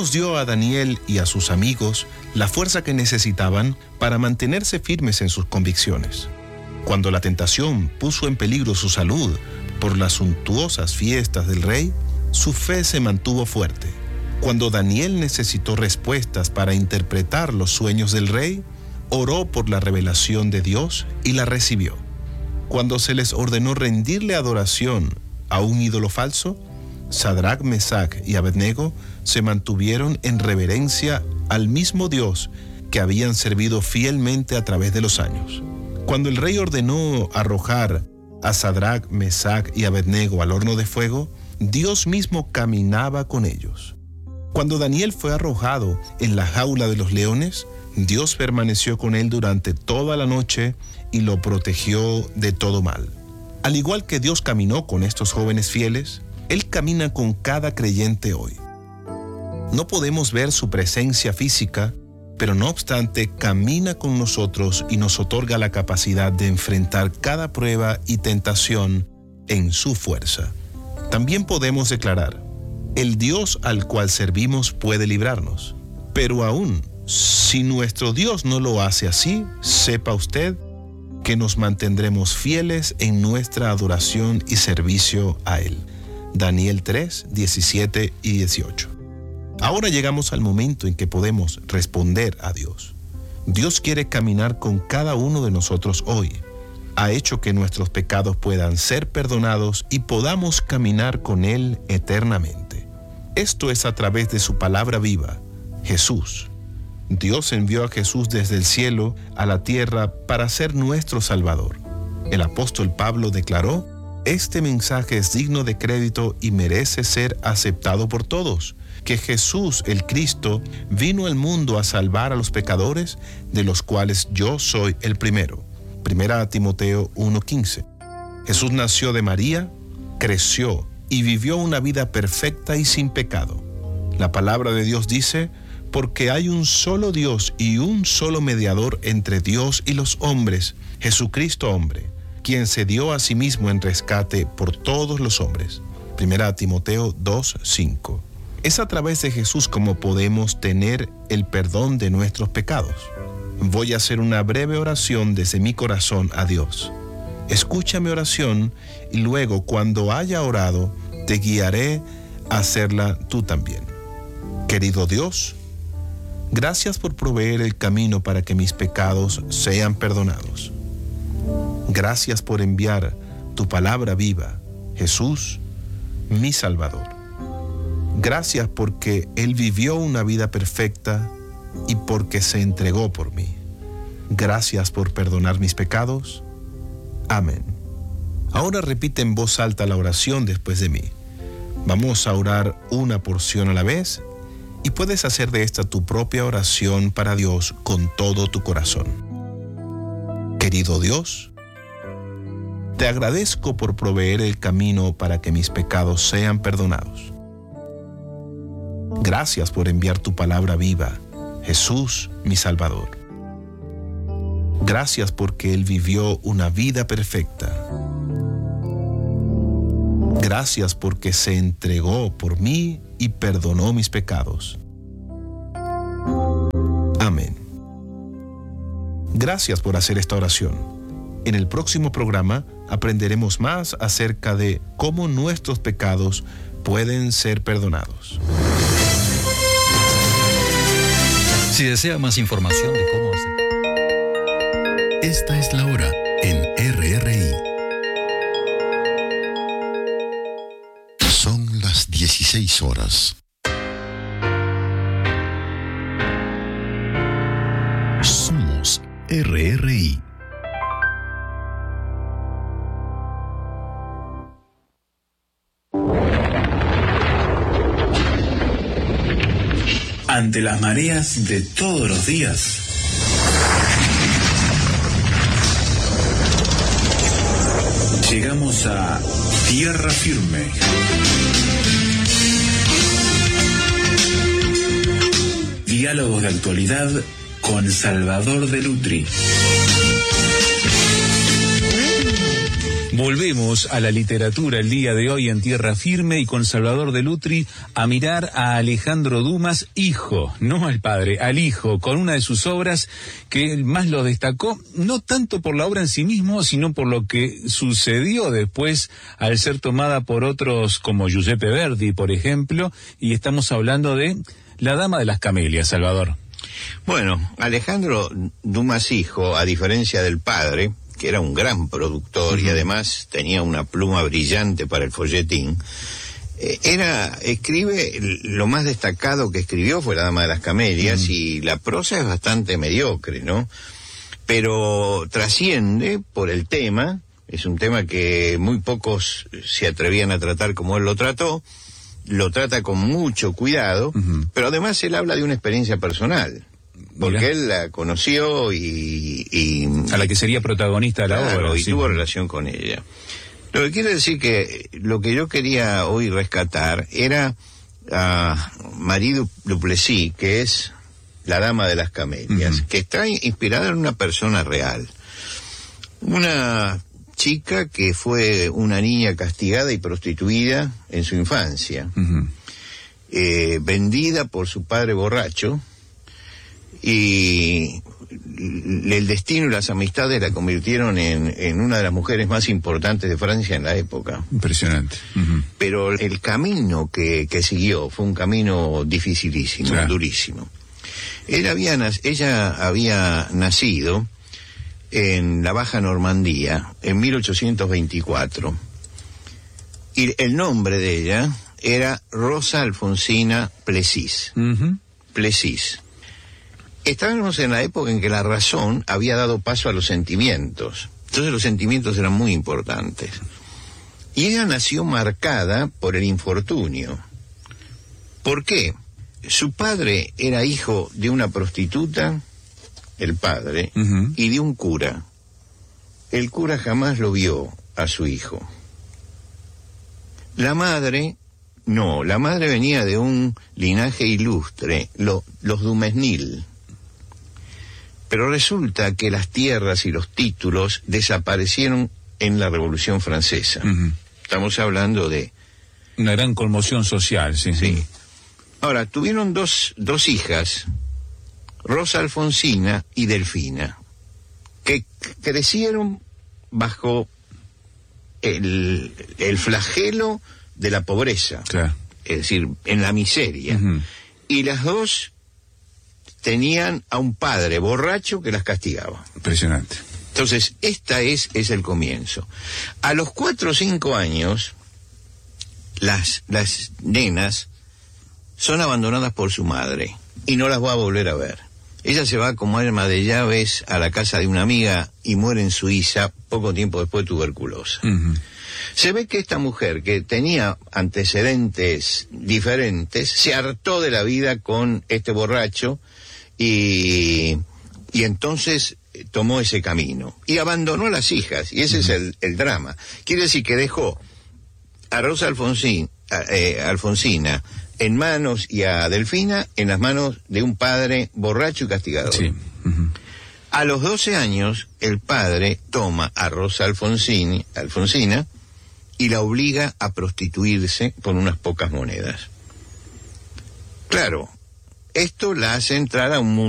Dios dio a Daniel y a sus amigos la fuerza que necesitaban para mantenerse firmes en sus convicciones. Cuando la tentación puso en peligro su salud por las suntuosas fiestas del rey, su fe se mantuvo fuerte. Cuando Daniel necesitó respuestas para interpretar los sueños del rey, oró por la revelación de Dios y la recibió. Cuando se les ordenó rendirle adoración a un ídolo falso, Sadrac, Mesac y Abednego se mantuvieron en reverencia al mismo Dios que habían servido fielmente a través de los años. Cuando el rey ordenó arrojar a Sadrac, Mesac y Abednego al horno de fuego, Dios mismo caminaba con ellos. Cuando Daniel fue arrojado en la jaula de los leones, Dios permaneció con él durante toda la noche y lo protegió de todo mal. Al igual que Dios caminó con estos jóvenes fieles, Él camina con cada creyente hoy. No podemos ver su presencia física, pero no obstante camina con nosotros y nos otorga la capacidad de enfrentar cada prueba y tentación en su fuerza. También podemos declarar: el Dios al cual servimos puede librarnos. Pero aún, si nuestro Dios no lo hace así, sepa usted que nos mantendremos fieles en nuestra adoración y servicio a Él. Daniel 3, 17 y 18. Ahora llegamos al momento en que podemos responder a Dios. Dios quiere caminar con cada uno de nosotros hoy. Ha hecho que nuestros pecados puedan ser perdonados y podamos caminar con Él eternamente. Esto es a través de su palabra viva, Jesús. Dios envió a Jesús desde el cielo a la tierra para ser nuestro Salvador. El apóstol Pablo declaró: este mensaje es digno de crédito y merece ser aceptado por todos, que Jesús, el Cristo, vino al mundo a salvar a los pecadores, de los cuales yo soy el primero. 1 Timoteo 1:15. Jesús nació de María, creció y vivió una vida perfecta y sin pecado. La palabra de Dios dice: porque hay un solo Dios y un solo mediador entre Dios y los hombres, Jesucristo hombre, quien se dio a sí mismo en rescate por todos los hombres. 1 Timoteo 2:5. Es a través de Jesús como podemos tener el perdón de nuestros pecados. Voy a hacer una breve oración desde mi corazón a Dios. Escucha mi oración y luego, cuando haya orado, te guiaré a hacerla tú también. Querido Dios, gracias por proveer el camino para que mis pecados sean perdonados. Gracias por enviar tu palabra viva, Jesús, mi Salvador. Gracias porque Él vivió una vida perfecta y porque se entregó por mí. Gracias por perdonar mis pecados. Amén. Ahora repite en voz alta la oración después de mí. Vamos a orar una porción a la vez y puedes hacer de esta tu propia oración para Dios con todo tu corazón. Querido Dios, te agradezco por proveer el camino para que mis pecados sean perdonados. Gracias por enviar tu palabra viva, Jesús, mi Salvador. Gracias porque Él vivió una vida perfecta. Gracias porque se entregó por mí y perdonó mis pecados. Amén. Gracias por hacer esta oración. En el próximo programa aprenderemos más acerca de cómo nuestros pecados pueden ser perdonados. Si desea más información de cómo hacer... Esta es la hora en RRI. Son las 16 horas. Somos RRI. Ante las mareas de todos los días, llegamos a tierra firme. Diálogos de actualidad con Salvador de Lutri. Volvemos a la literatura el día de hoy en Tierra Firme y con Salvador de Lutri a mirar a Alejandro Dumas, hijo, no al padre, al hijo, con una de sus obras que más lo destacó, no tanto por la obra en sí mismo, sino por lo que sucedió después al ser tomada por otros como Giuseppe Verdi, por ejemplo, y estamos hablando de La Dama de las Camelias, Salvador. Bueno, Alejandro Dumas hijo, a diferencia del padre, que era un gran productor y además tenía una pluma brillante para el folletín, lo más destacado que escribió fue La Dama de las Camelias, y la prosa es bastante mediocre, ¿no? Pero trasciende por el tema, es un tema que muy pocos se atrevían a tratar como él lo trató, lo trata con mucho cuidado, pero además él habla de una experiencia personal. Porque él la conoció y a la que sería protagonista de la obra. Y tuvo relación con ella. Lo que quiere decir que lo que yo quería hoy rescatar era a Marie Duplessis, que es la Dama de las Camelias, que está inspirada en una persona real. Una chica que fue una niña castigada y prostituida en su infancia, vendida por su padre borracho, y el destino y las amistades la convirtieron en una de las mujeres más importantes de Francia en la época. Impresionante. Pero el camino que siguió fue un camino dificilísimo, durísimo. Ella había nacido en la Baja Normandía en 1824 y el nombre de ella era Rosa Alfonsina Plessis. Plessis. Estábamos en la época en que la razón había dado paso a los sentimientos. Entonces los sentimientos eran muy importantes. Y ella nació marcada por el infortunio. ¿Por qué? Su padre era hijo de una prostituta, el padre, y de un cura. El cura jamás lo vio a su hijo. La madre venía de un linaje ilustre, los Dumesnil. Pero resulta que las tierras y los títulos desaparecieron en la Revolución Francesa. Estamos hablando de... una gran conmoción social, sí. Ahora, tuvieron dos hijas, Rosa Alfonsina y Delfina, que crecieron bajo el flagelo de la pobreza. Claro. Es decir, en la miseria. Y las dos tenían a un padre borracho que las castigaba. Impresionante. Entonces, es el comienzo. A los 4 o 5 años, las nenas son abandonadas por su madre y no las va a volver a ver. Ella se va como alma de llaves a la casa de una amiga y muere en Suiza poco tiempo después de tuberculosa. Se ve que esta mujer, que tenía antecedentes diferentes, se hartó de la vida con este borracho y entonces tomó ese camino y abandonó a las hijas, y ese es el drama. Quiere decir que dejó a Rosa Alfonsina en manos y a Delfina en las manos de un padre borracho y castigador. A los 12 años el padre toma a Rosa Alfonsina y la obliga a prostituirse por unas pocas monedas. Claro, esto la hace entrar a un mundo